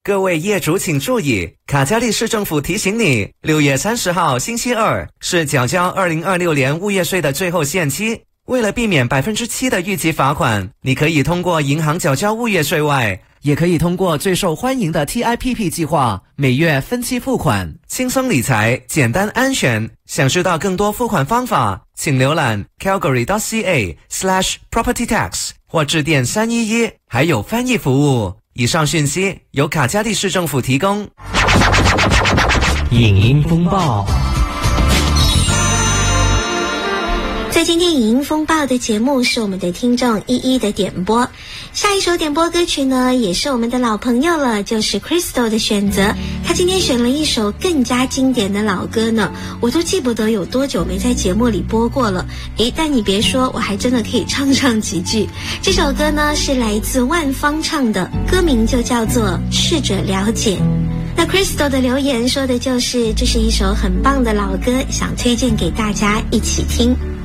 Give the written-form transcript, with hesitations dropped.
各位业主请注意，卡加利市政府提醒你，6月30号星期二是缴交2026年物业税的最后限期。为了避免7%的预期罚款，你可以通过银行缴交物业税外，也可以通过最受欢迎的 TIPP 计划，每月分期付款，轻松理财，简单安全。想知道更多付款方法，请浏览 calgary.ca/propertytax 或致电311，还有翻译服务。以上讯息由卡加利市政府提供。 影音风暴。 在今天影音风暴的节目是我们的听众一一的点播，下一首点播歌曲呢也是我们的老朋友了，就是 Crystal 的选择。他今天选了一首更加经典的老歌呢，我都记不得有多久没在节目里播过了。但你别说，我还真的可以唱几句。这首歌呢是来自万芳唱的，歌名就叫做试着了解。那 Crystal 的留言说的就是这是一首很棒的老歌，想推荐给大家一起听。